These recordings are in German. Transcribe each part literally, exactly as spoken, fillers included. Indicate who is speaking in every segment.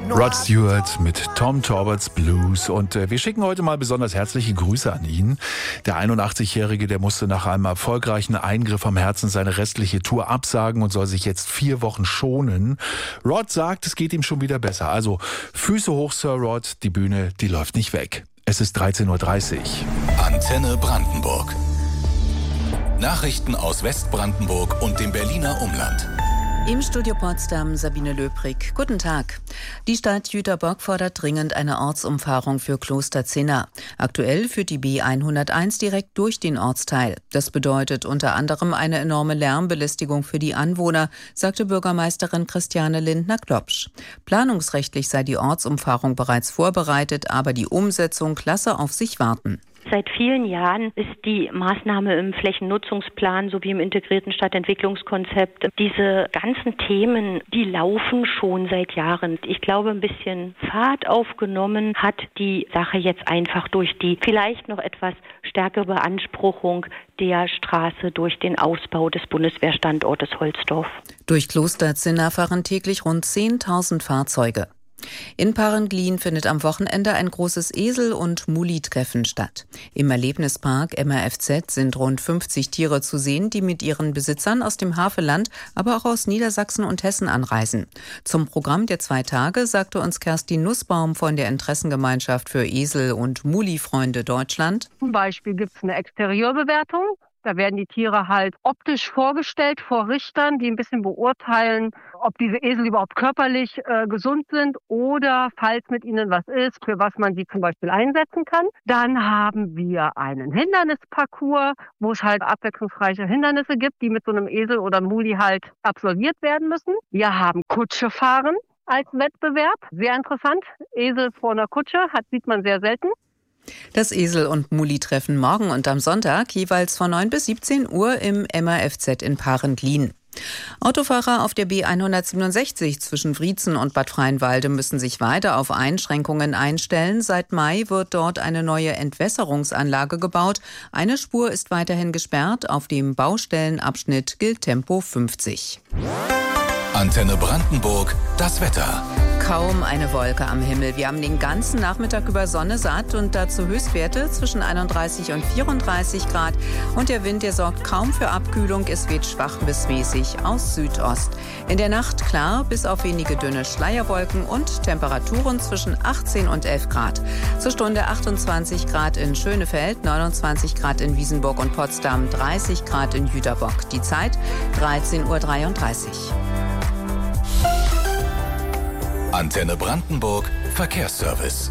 Speaker 1: Rod Stewart mit Tom Torberts Blues. Und äh, wir schicken heute mal besonders herzliche Grüße an ihn. Der einundachtzigjährige, der musste nach einem erfolgreichen Eingriff am Herzen seine restliche Tour absagen und soll sich jetzt vier Wochen schonen. Rod sagt, es geht ihm schon wieder besser. Also Füße hoch, Sir Rod, die Bühne, die läuft nicht weg. Es ist dreizehn Uhr dreißig.
Speaker 2: Antenne Brandenburg. Nachrichten aus Westbrandenburg und dem Berliner Umland.
Speaker 3: Im Studio Potsdam Sabine Löbrig. Guten Tag. Die Stadt Jüterbock fordert dringend eine Ortsumfahrung für Kloster Zinna. Aktuell führt die B hunderteins direkt durch den Ortsteil. Das bedeutet unter anderem eine enorme Lärmbelästigung für die Anwohner, sagte Bürgermeisterin Christiane Lindner-Klopsch. Planungsrechtlich sei die Ortsumfahrung bereits vorbereitet, aber die Umsetzung lasse auf sich warten.
Speaker 4: Seit vielen Jahren ist die Maßnahme im Flächennutzungsplan sowie im integrierten Stadtentwicklungskonzept. Diese ganzen Themen, die laufen schon seit Jahren. Ich glaube, ein bisschen Fahrt aufgenommen hat die Sache jetzt einfach durch die vielleicht noch etwas stärkere Beanspruchung der Straße durch den Ausbau des Bundeswehrstandortes Holzdorf.
Speaker 3: Durch Kloster Zinna fahren täglich rund zehntausend Fahrzeuge. In Parenglin findet am Wochenende ein großes Esel- und Muli-Treffen statt. Im Erlebnispark M R F Z sind rund fünfzig Tiere zu sehen, die mit ihren Besitzern aus dem Havelland, aber auch aus Niedersachsen und Hessen anreisen. Zum Programm der zwei Tage sagte uns Kerstin Nussbaum von der Interessengemeinschaft für Esel- und Muli-Freunde Deutschland.
Speaker 5: Zum Beispiel gibt es eine Exterieurbewertung. Da werden die Tiere halt optisch vorgestellt vor Richtern, die ein bisschen beurteilen, ob diese Esel überhaupt körperlich äh, gesund sind oder falls mit ihnen was ist, für was man sie zum Beispiel einsetzen kann. Dann haben wir einen Hindernisparcours, wo es halt abwechslungsreiche Hindernisse gibt, die mit so einem Esel oder Muli halt absolviert werden müssen. Wir haben Kutsche fahren als Wettbewerb. Sehr interessant. Esel vor einer Kutsche hat, sieht man sehr selten.
Speaker 3: Das Esel- und Muli-Treffen morgen und am Sonntag jeweils von neun bis siebzehn Uhr im M R F Z in Parenglin. Autofahrer auf der B hundertsiebenundsechzig zwischen Wriezen und Bad Freienwalde müssen sich weiter auf Einschränkungen einstellen. Seit Mai wird dort eine neue Entwässerungsanlage gebaut. Eine Spur ist weiterhin gesperrt. Auf dem Baustellenabschnitt gilt Tempo fünfzig.
Speaker 2: Antenne Brandenburg, das Wetter.
Speaker 3: Kaum eine Wolke am Himmel. Wir haben den ganzen Nachmittag über Sonne satt und dazu Höchstwerte zwischen einunddreißig und vierunddreißig Grad. Und der Wind, der sorgt kaum für Abkühlung. Es weht schwach bis mäßig aus Südost. In der Nacht klar, bis auf wenige dünne Schleierwolken und Temperaturen zwischen achtzehn und elf Grad. Zur Stunde achtundzwanzig Grad in Schönefeld, neunundzwanzig Grad in Wiesenburg und Potsdam, dreißig Grad in Jüterbock. Die Zeit dreizehn Uhr dreiunddreißig.
Speaker 2: Antenne Brandenburg Verkehrsservice.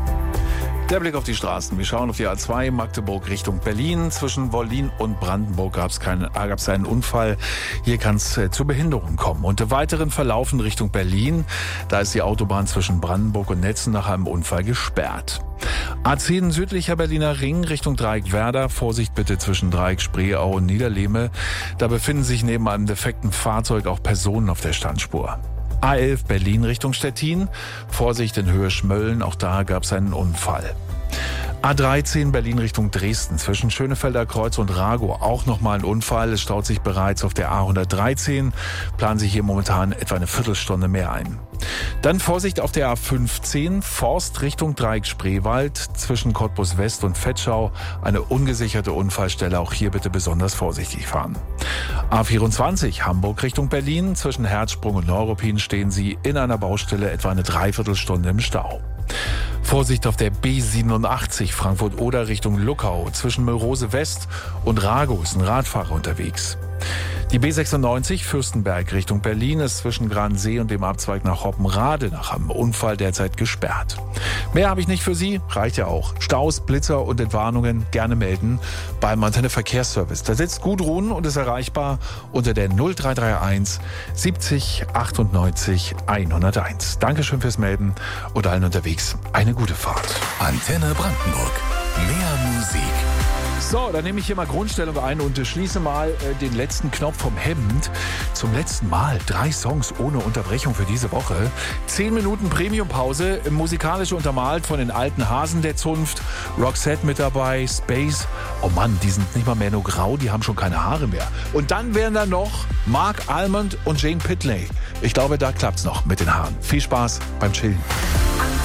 Speaker 1: Der Blick auf die Straßen. Wir schauen auf die A zwei Magdeburg Richtung Berlin. Zwischen Wollin und Brandenburg gab es keinen, äh, gab's einen Unfall. Hier kann es äh, zu Behinderungen kommen. Und im weiteren Verlauf in Richtung Berlin, da ist die Autobahn zwischen Brandenburg und Netzen nach einem Unfall gesperrt. A zehn südlicher Berliner Ring Richtung Dreieck Werder. Vorsicht bitte zwischen Dreieck Spreeau und Niederlehme. Da befinden sich neben einem defekten Fahrzeug auch Personen auf der Standspur. A elf Berlin Richtung Stettin. Vorsicht in Höhe Schmölln, auch da gab es einen Unfall. A dreizehn Berlin Richtung Dresden. Zwischen Schönefelder Kreuz und Ragow auch nochmal ein Unfall. Es staut sich bereits auf der A hundertdreizehn. Planen sich hier momentan etwa eine Viertelstunde mehr ein. Dann Vorsicht auf der A fünfzehn, Forst Richtung Dreieck Spreewald, zwischen Cottbus West und Vetschau, eine ungesicherte Unfallstelle, auch hier bitte besonders vorsichtig fahren. A vierundzwanzig, Hamburg Richtung Berlin, zwischen Herzsprung und Neuruppin stehen Sie in einer Baustelle etwa eine Dreiviertelstunde im Stau. Vorsicht auf der B siebenundachtzig, Frankfurt-Oder Richtung Luckau, zwischen Mölrose West und Ragow ist ein Radfahrer unterwegs. Die B sechsundneunzig Fürstenberg Richtung Berlin ist zwischen Gransee und dem Abzweig nach Hoppenrade nach einem Unfall derzeit gesperrt. Mehr habe ich nicht für Sie, reicht ja auch. Staus, Blitzer und Entwarnungen gerne melden beim Antenne Verkehrsservice. Da sitzt Gudrun und ist erreichbar unter der null drei drei eins siebzig achtundneunzig hunderteins. Dankeschön fürs Melden und allen unterwegs eine gute Fahrt.
Speaker 2: Antenne Brandenburg. Mehr Musik.
Speaker 1: So, dann nehme ich hier mal Grundstellung ein und schließe mal äh, den letzten Knopf vom Hemd. Zum letzten Mal drei Songs ohne Unterbrechung für diese Woche. Zehn Minuten Premium-Pause, musikalisch untermalt von den alten Hasen der Zunft. Roxette mit dabei, Space. Oh Mann, die sind nicht mal mehr nur grau, die haben schon keine Haare mehr. Und dann wären da noch Mark Almond und Jane Pitley Ich glaube, da klappt's noch mit den Haaren. Viel Spaß beim Chillen.